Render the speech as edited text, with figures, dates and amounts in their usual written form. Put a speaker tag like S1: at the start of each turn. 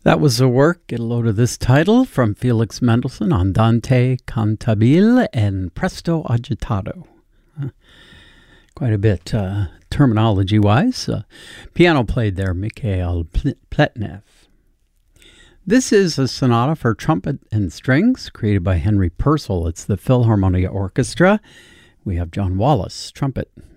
S1: That was a work, get a load of this title, from Felix Mendelssohn, Andante Cantabile and Presto Agitato. Quite a bit terminology-wise. Piano played there, Mikhail Pletnev. This is a sonata for trumpet and strings created by Henry Purcell. It's the Philharmonia Orchestra. We have John Wallace, trumpet,